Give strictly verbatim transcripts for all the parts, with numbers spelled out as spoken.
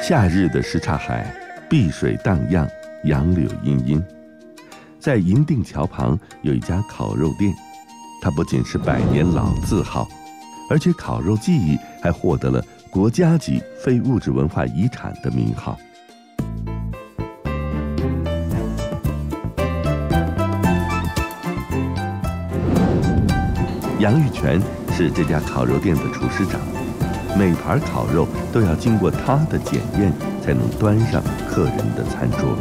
夏日的什刹海，碧水荡漾，杨柳茵茵。在银锭桥旁有一家烤肉店，它不仅是百年老字号，而且烤肉技艺还获得了国家级非物质文化遗产的名号。杨玉泉是这家烤肉店的厨师长，每盘烤肉都要经过他的检验，才能端上客人的餐桌。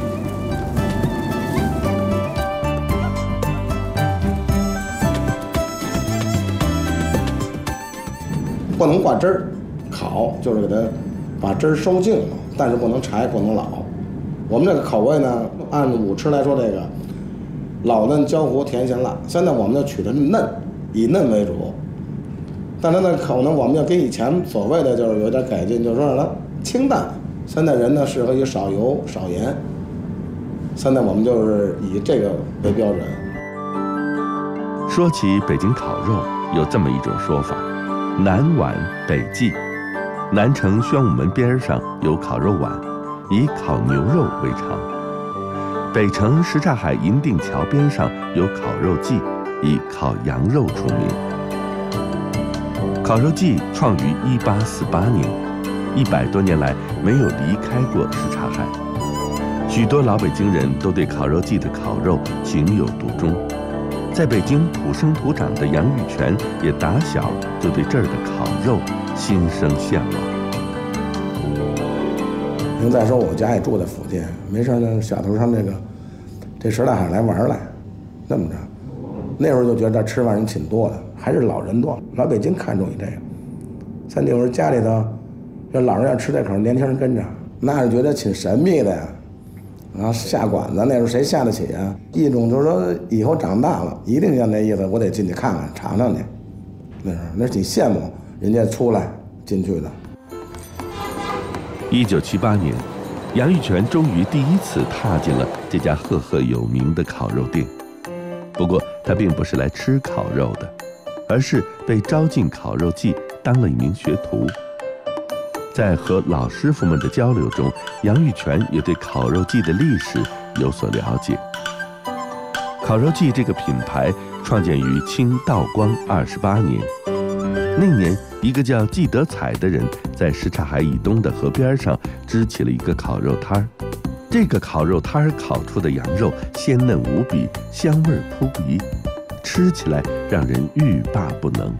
不能挂汁儿，烤就是给它把汁儿收净了，但是不能柴，不能老。我们这个口味呢，按武吃来说，这个老嫩、焦糊、甜咸辣。现在我们就取的嫩，以嫩为主。但它那口呢，我们要跟以前所谓的就是有点改进，就是说让它清淡。现在人呢适合于少油少盐。现在我们就是以这个为标准。 说起北京烤肉，有这么一种说法。南碗北记，南城宣武门边上有烤肉碗，以烤牛肉为常；北城什刹海银锭桥边上有烤肉记，以烤羊肉出名。烤肉记创于一八四八年，一百多年来没有离开过什刹海。许多老北京人都对烤肉记的烤肉情有独钟。在北京土生土长的杨玉泉也打小就对这儿的烤肉心生向往。 您再说我家也住在附近，没事呢，小头上这个这什刹海来玩来，那么着，那会儿就觉得这吃饭人挺多的，还是老人多，老北京看重于这个。咱那会儿家里头，这老人要吃这口，年轻人跟着，那是觉得挺神秘的呀。然后下馆子那时候谁下得起啊？一种就是说以后长大了一定像那意思，我得进去看看尝尝去。那时候那挺羡慕人家出来进去的。 一九七八年，杨玉泉终于第一次踏进了这家赫赫有名的烤肉店。不过他并不是来吃烤肉的，而是被招进烤肉记当了一名学徒。在和老师傅们的交流中，杨玉泉也对烤肉记的历史有所了解。烤肉记这个品牌创建于清道光二十八年，那年一个叫季德彩的人在什刹海以东的河边上支起了一个烤肉摊儿。这个烤肉摊儿烤出的羊肉鲜嫩无比，香味扑鼻，吃起来让人欲罢不能。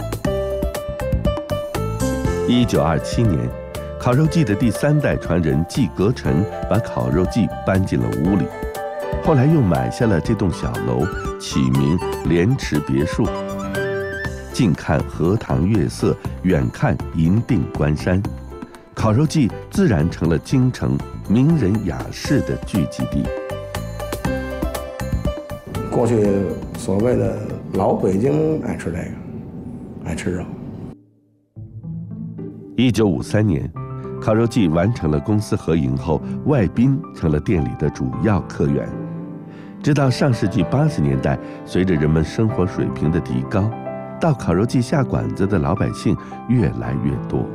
一九二七年，烤肉记的第三代传人季格臣把烤肉记搬进了屋里，后来又买下了这栋小楼，起名莲池别墅。近看荷塘月色，远看银锭关山，烤肉记自然成了京城名人雅士的聚集地。 过去所谓的老北京爱吃这个，爱吃肉。 一九五三年，烤肉记完成了公私合营后，外宾成了店里的主要客源。直到上世纪八十年代，随着人们生活水平的提高，到烤肉记下馆子的老百姓越来越多。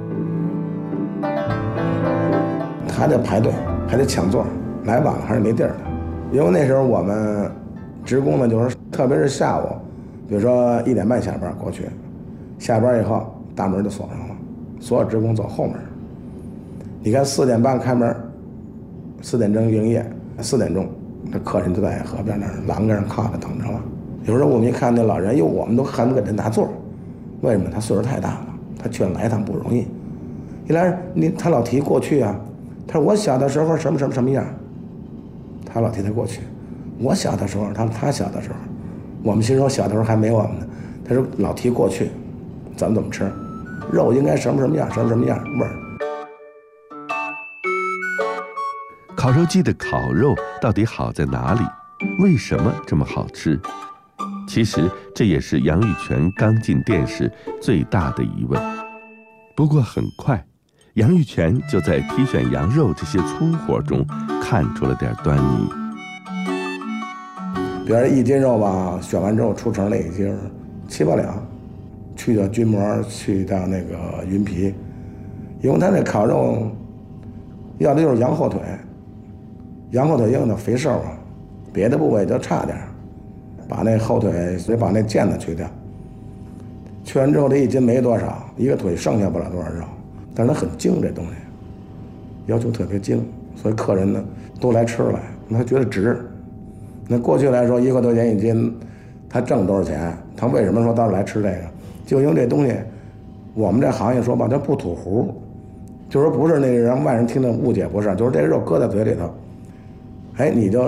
还得排队，还得抢座，来晚了还是没地儿的。因为那时候我们职工呢，就是特别是下午，比如说一点半下班过去，下班以后大门就锁上了，所有职工走后门。你看四点半开门，四点钟营业，四点钟这客人就在河边那儿栏杆上靠着等着了。有时候我们一看那老人，哟，我们都恨不得给他拿座，为什么？他岁数太大了，他去来一趟不容易。一来你他老提过去啊，他说我小的时候什么什么什么样，他老提他过去。我小的时候，他他小的时候，我们心说小的时候还没我们呢。他说老提过去，怎么怎么吃，肉应该什么什么样，什么什么样味儿。 烤肉记的烤肉到底好在哪里？为什么这么好吃？其实这也是杨玉泉刚进店时最大的疑问。不过很快，杨玉泉就在挑选羊肉这些粗活中看出了点端倪。 比如一斤肉吧，选完之后出成了一斤七八两，去掉筋膜，去掉那个云皮，因为它那烤肉要的就是羊后腿。羊后腿因为它肥瘦啊，别的部位就差点，把那后腿得把那腱子去掉。去完之后，这一斤没多少，一个腿剩下不了多少肉，但是它很精，这东西要求特别精，所以客人呢都来吃来，他觉得值。那过去来说一块多钱一斤，他挣多少钱？他为什么说到时候来吃这个？就因为这东西，我们这行业说吧叫不吐糊，就是说不是那个让外人听着误解，不是，就是这肉搁在嘴里头，哎，你就